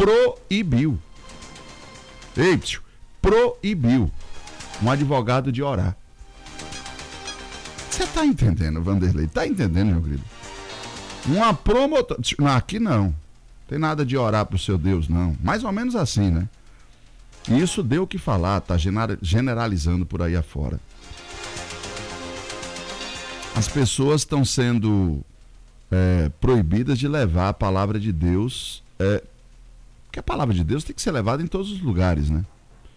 proibiu. Proibiu um advogado de orar. Você tá entendendo, Vanderlei? Tá entendendo, meu querido? Uma promotora... Aqui não. Tem nada de orar pro seu Deus, não. Mais ou menos assim, né? E isso deu o que falar, tá generalizando por aí afora. As pessoas estão sendo proibidas de levar a palavra de Deus, porque a palavra de Deus tem que ser levada em todos os lugares, né?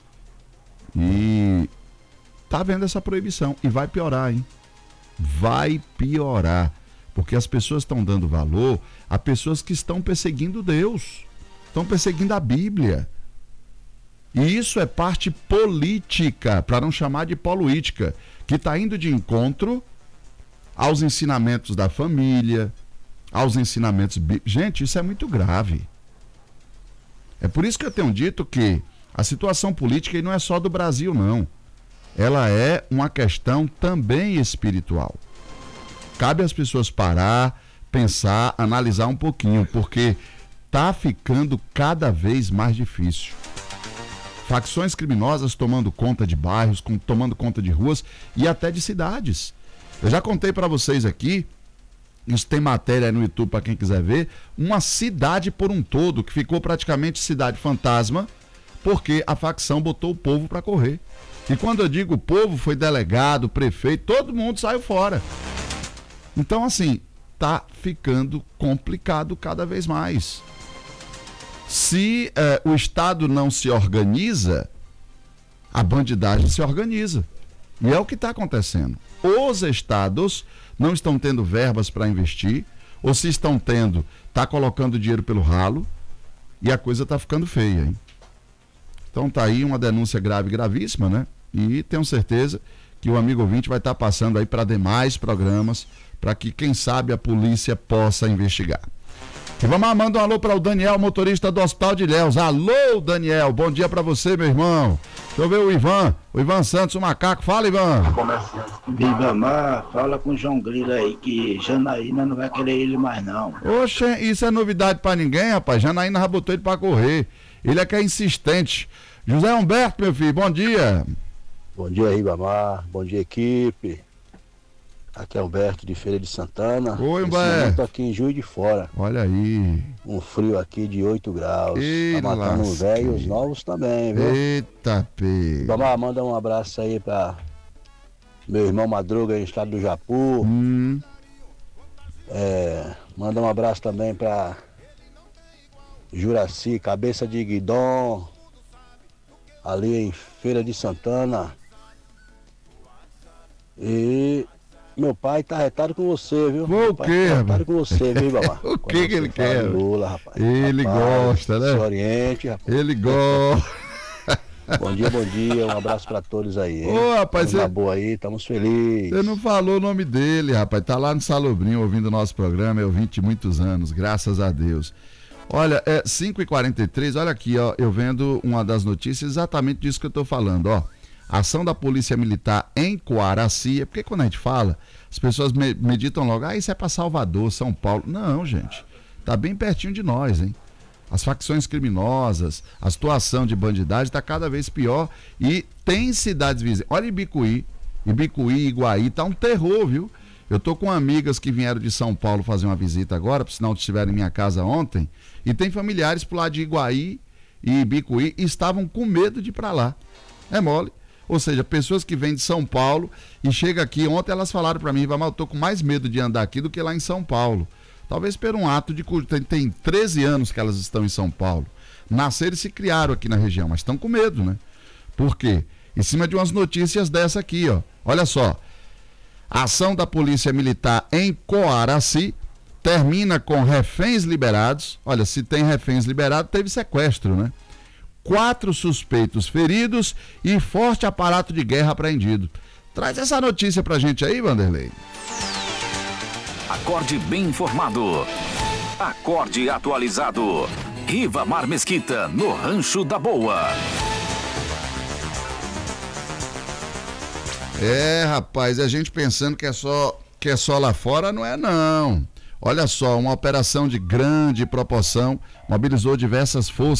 E tá havendo essa proibição, e vai piorar, hein? Vai piorar, porque as pessoas estão dando valor a pessoas que estão perseguindo Deus, estão perseguindo a Bíblia. E isso é parte política, para não chamar de política, que está indo de encontro aos ensinamentos da família, aos ensinamentos bíblicos. Gente, isso é muito grave. É por isso que eu tenho dito que a situação política aí não é só do Brasil, não. Ela é uma questão também espiritual. Cabe às pessoas parar, pensar, analisar um pouquinho, porque está ficando cada vez mais difícil. Facções criminosas tomando conta de bairros, tomando conta de ruas e até de cidades. Eu já contei para vocês aqui, isso tem matéria aí no YouTube para quem quiser ver, uma cidade por um todo que ficou praticamente cidade fantasma, porque a facção botou o povo para correr. E quando eu digo povo, foi delegado, prefeito, todo mundo saiu fora. Então, assim, tá ficando complicado cada vez mais. Se o Estado não se organiza, a bandidagem se organiza. E é o que está acontecendo. Os estados não estão tendo verbas para investir, ou se estão tendo, está colocando dinheiro pelo ralo, e a coisa está ficando feia, hein? Então tá aí uma denúncia grave, gravíssima, né? E tenho certeza que o amigo ouvinte vai estar passando aí para demais programas, para que, quem sabe, a polícia possa investigar. E vamos lá, manda um alô para o Daniel, motorista do Hospital de Ilhéus. Alô, Daniel, bom dia para você, meu irmão. Deixa eu ver o Ivan Santos, o macaco. Fala, Ivan. Ribamar, fala com o João Grilo aí, que Janaína não vai querer ele mais não. Oxe, isso é novidade para ninguém, rapaz. Janaína já botou ele para correr. Ele é que é insistente. José Humberto, meu filho, bom dia. Bom dia, Ribamar. Bom dia, equipe. Aqui é Alberto de Feira de Santana. Oi, Humberto. Estou aqui em Juiz de Fora. Olha aí. Um frio aqui de 8 graus. Ei, tá matando os velhos e os novos também, viu? Eita, pê. Ribamar, manda um abraço aí para meu irmão Madruga, no estado do Japu. Manda um abraço também para Juraci, cabeça de Guidon, ali em Feira de Santana. E meu pai tá retado com você, viu? O quê, tá retado com você, viu, Babá? O que ele quer? Lula, rapaz. Ele gosta, né? Se oriente, rapaz. Ele gosta. Bom dia, um abraço pra todos aí. Ô, rapaz, você... boa aí, estamos felizes. Você não falou o nome dele, rapaz. Tá lá no Salobrinho ouvindo o nosso programa, é ouvinte de muitos anos, graças a Deus. Olha, 5h43, olha aqui, ó, eu vendo uma das notícias exatamente disso que eu tô falando, ó. Ação da Polícia Militar em Coaraci, porque quando a gente fala, as pessoas meditam logo, isso é para Salvador, São Paulo. Não, gente, tá bem pertinho de nós, hein? As facções criminosas, a situação de bandidagem está cada vez pior e tem cidades vizinhas. Olha Ibicuí, Iguaí, tá um terror, viu? Eu tô com amigas que vieram de São Paulo fazer uma visita agora, por sinal estiveram em minha casa ontem, e tem familiares por lá de Iguaí e Ibicuí e estavam com medo de ir para lá. É mole. Ou seja, pessoas que vêm de São Paulo e chegam aqui, ontem elas falaram para mim, eu tô com mais medo de andar aqui do que lá em São Paulo. Talvez por um ato de... Tem 13 anos que elas estão em São Paulo. Nasceram e se criaram aqui na região, mas estão com medo, né? Por quê? Em cima de umas notícias dessa aqui, ó. Olha só. A ação da Polícia Militar em Coaraci termina com reféns liberados. Olha, se tem reféns liberados, teve sequestro, né? 4 suspeitos feridos e forte aparato de guerra apreendido. Traz essa notícia pra gente aí, Vanderlei. Acorde bem informado. Acorde atualizado. Ribamar Mesquita, no Rancho da Boa. Rapaz, a gente pensando que é só lá fora, não é não. Olha só, uma operação de grande proporção mobilizou diversas forças